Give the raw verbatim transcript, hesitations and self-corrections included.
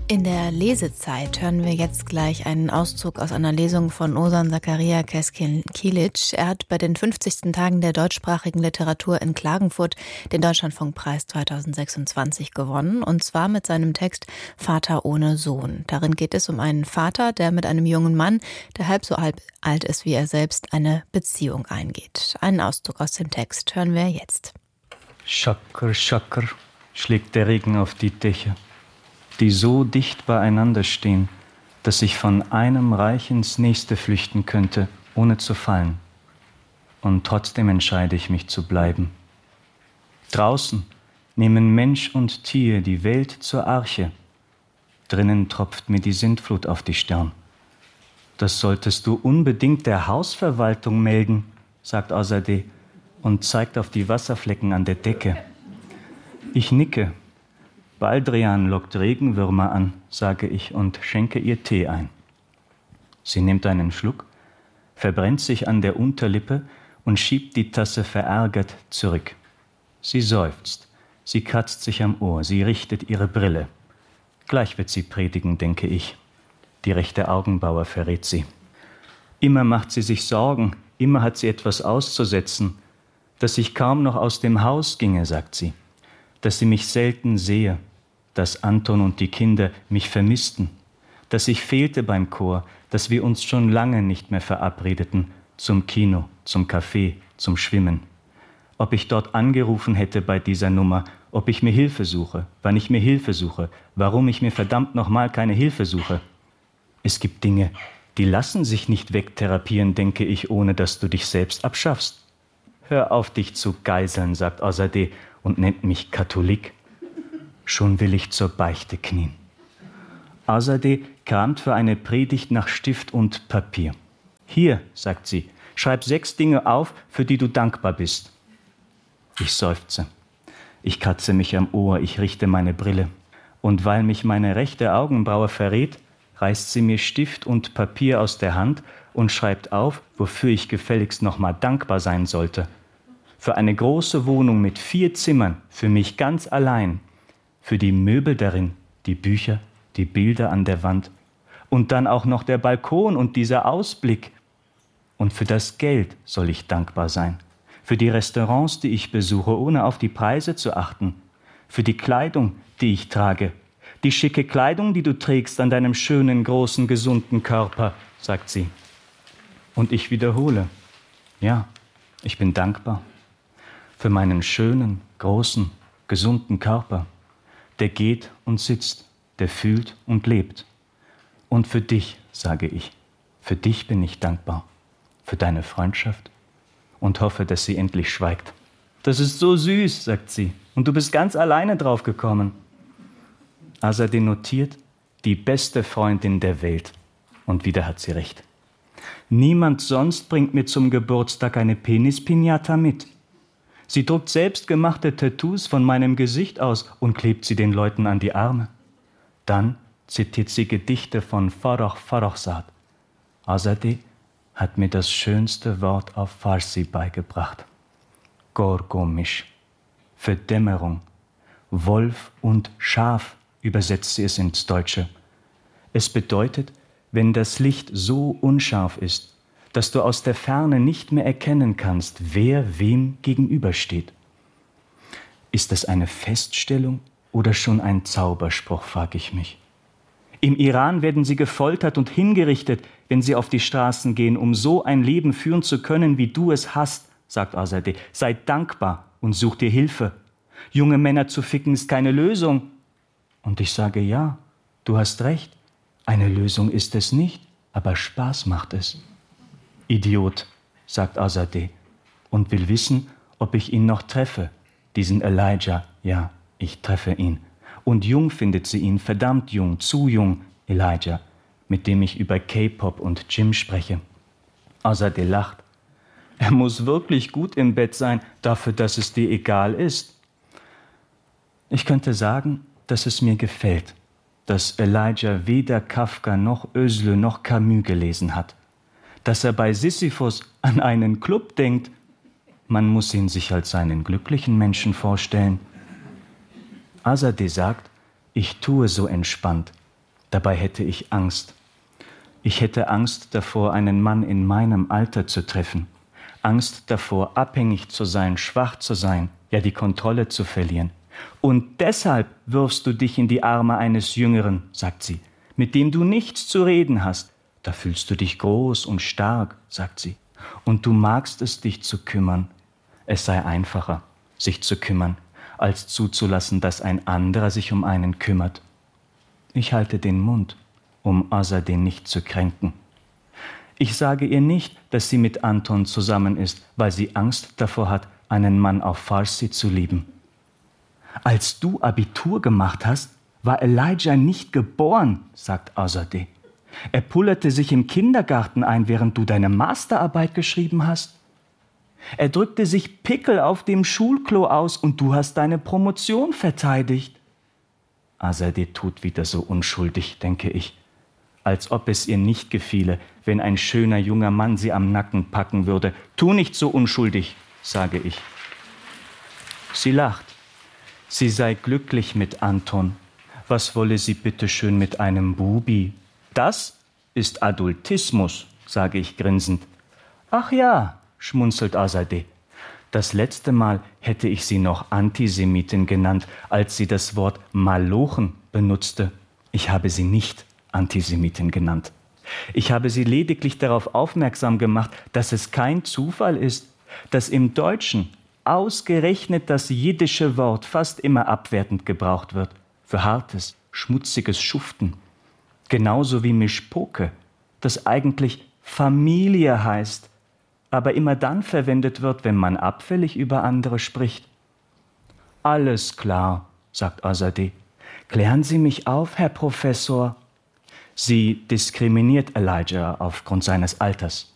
In der Lesezeit hören wir jetzt gleich einen Auszug aus einer Lesung von Ozan Zakaria Keskin-Kilic. Er hat bei den fünfzigsten Tagen der deutschsprachigen Literatur in Klagenfurt den Deutschlandfunkpreis zweitausendsechsundzwanzig gewonnen, und zwar mit seinem Text Vater ohne Sohn. Darin geht es um einen Vater, der mit einem jungen Mann, der halb so alt ist wie er selbst, eine Beziehung eingeht. Einen Auszug aus dem Text hören wir jetzt. Schacker, schacker, schlägt der Regen auf die Dächer, die so dicht beieinander stehen, dass ich von einem Reich ins nächste flüchten könnte, ohne zu fallen. Und trotzdem entscheide ich mich zu bleiben. Draußen nehmen Mensch und Tier die Welt zur Arche. Drinnen tropft mir die Sintflut auf die Stirn. Das solltest du unbedingt der Hausverwaltung melden, sagt Azadeh und zeigt auf die Wasserflecken an der Decke. Ich nicke. Baldrian lockt Regenwürmer an, sage ich und schenke ihr Tee ein. Sie nimmt einen Schluck, verbrennt sich an der Unterlippe und schiebt die Tasse verärgert zurück. Sie seufzt, sie kratzt sich am Ohr, sie richtet ihre Brille. Gleich wird sie predigen, denke ich. Die rechte Augenbraue verrät sie. Immer macht sie sich Sorgen, immer hat sie etwas auszusetzen. Dass ich kaum noch aus dem Haus ginge, sagt sie. Dass sie mich selten sehe, dass Anton und die Kinder mich vermissten, dass ich fehlte beim Chor, dass wir uns schon lange nicht mehr verabredeten, zum Kino, zum Café, zum Schwimmen. Ob ich dort angerufen hätte bei dieser Nummer, ob ich mir Hilfe suche, wann ich mir Hilfe suche, warum ich mir verdammt nochmal keine Hilfe suche. Es gibt Dinge, die lassen sich nicht wegtherapieren, denke ich, ohne dass du dich selbst abschaffst. Hör auf, dich zu geiseln, sagt Azadeh und nennt mich Katholik. Schon will ich zur Beichte knien. Azadeh kramt für eine Predigt nach Stift und Papier. Hier, sagt sie, schreib sechs Dinge auf, für die du dankbar bist. Ich seufze. Ich kratze mich am Ohr, ich richte meine Brille. Und weil mich meine rechte Augenbraue verrät, reißt sie mir Stift und Papier aus der Hand und schreibt auf, wofür ich gefälligst nochmal dankbar sein sollte. Für eine große Wohnung mit vier Zimmern, für mich ganz allein. Für die Möbel darin, die Bücher, die Bilder an der Wand. Und dann auch noch der Balkon und dieser Ausblick. Und für das Geld soll ich dankbar sein. Für die Restaurants, die ich besuche, ohne auf die Preise zu achten. Für die Kleidung, die ich trage. Die schicke Kleidung, die du trägst an deinem schönen, großen, gesunden Körper, sagt sie. Und ich wiederhole, ja, ich bin dankbar. Für meinen schönen, großen, gesunden Körper. Der geht und sitzt, der fühlt und lebt. Und für dich, sage ich, für dich bin ich dankbar, für deine Freundschaft und hoffe, dass sie endlich schweigt. Das ist so süß, sagt sie, und du bist ganz alleine drauf gekommen. Azadeh notiert, die beste Freundin der Welt. Und wieder hat sie recht. Niemand sonst bringt mir zum Geburtstag eine Penis-Pinata mit. Sie druckt selbstgemachte Tattoos von meinem Gesicht aus und klebt sie den Leuten an die Arme. Dann zitiert sie Gedichte von Farrokh Farrokhzad. Azadeh hat mir das schönste Wort auf Farsi beigebracht. Gorgomisch, Verdämmerung, Wolf und Schaf übersetzt sie es ins Deutsche. Es bedeutet, wenn das Licht so unscharf ist, dass du aus der Ferne nicht mehr erkennen kannst, wer wem gegenübersteht. Ist das eine Feststellung oder schon ein Zauberspruch, frage ich mich. Im Iran werden sie gefoltert und hingerichtet, wenn sie auf die Straßen gehen, um so ein Leben führen zu können, wie du es hast, sagt Azadeh. Sei dankbar und such dir Hilfe. Junge Männer zu ficken ist keine Lösung. Und ich sage, ja, du hast recht. Eine Lösung ist es nicht, aber Spaß macht es. Idiot, sagt Azadeh und will wissen, ob ich ihn noch treffe. Diesen Elijah, ja, ich treffe ihn. Und jung findet sie ihn, verdammt jung, zu jung, Elijah, mit dem ich über K-Pop und Gym spreche. Azadeh lacht. Er muss wirklich gut im Bett sein, dafür, dass es dir egal ist. Ich könnte sagen, dass es mir gefällt, dass Elijah weder Kafka noch Özlü noch Camus gelesen hat. Dass er bei Sisyphus an einen Club denkt. Man muss ihn sich als einen glücklichen Menschen vorstellen. Azadeh sagt, ich tue so entspannt, Dabei hätte ich Angst. Ich hätte Angst davor, einen Mann in meinem Alter zu treffen. Angst davor, abhängig zu sein, schwach zu sein, ja die Kontrolle zu verlieren. Und deshalb wirfst du dich in die Arme eines Jüngeren, sagt sie, mit dem du nichts zu reden hast. Da fühlst du dich groß und stark, sagt sie. Und du magst es, dich zu kümmern. Es sei einfacher, sich zu kümmern, als zuzulassen, dass ein anderer sich um einen kümmert. Ich halte den Mund, um Azadeh nicht zu kränken. Ich sage ihr nicht, dass sie mit Anton zusammen ist, weil sie Angst davor hat, einen Mann auf Farsi zu lieben. Als du Abitur gemacht hast, war Elijah nicht geboren, sagt Azadeh. Er pullerte sich im Kindergarten ein, während du deine Masterarbeit geschrieben hast. Er drückte sich Pickel auf dem Schulklo aus und du hast deine Promotion verteidigt. Azadeh tut wieder so unschuldig, denke ich, als ob es ihr nicht gefiele, wenn ein schöner junger Mann sie am Nacken packen würde. Tu nicht so unschuldig, sage ich. Sie lacht. Sie sei glücklich mit Anton. Was wolle sie bitte schön mit einem Bubi? Das ist Adultismus, sage ich grinsend. Ach ja, schmunzelt Azadeh. Das letzte Mal hätte ich sie noch Antisemitin genannt, als sie das Wort Malochen benutzte. Ich habe sie nicht Antisemitin genannt. Ich habe sie lediglich darauf aufmerksam gemacht, dass es kein Zufall ist, dass im Deutschen ausgerechnet das jiddische Wort fast immer abwertend gebraucht wird, für hartes, schmutziges Schuften. Genauso wie Mischpoke, das eigentlich Familie heißt, aber immer dann verwendet wird, wenn man abfällig über andere spricht. Alles klar, sagt Azadeh. Klären Sie mich auf, Herr Professor. Sie diskriminiert Elijah aufgrund seines Alters.